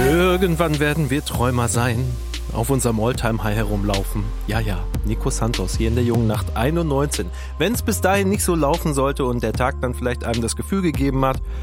Irgendwann werden wir Träumer sein, auf unserem Alltime-High herumlaufen. Ja, Nico Santos hier in der jungen Nacht 1:19. Wenn es bis dahin nicht so laufen sollte und der Tag dann vielleicht einem das Gefühl gegeben hat,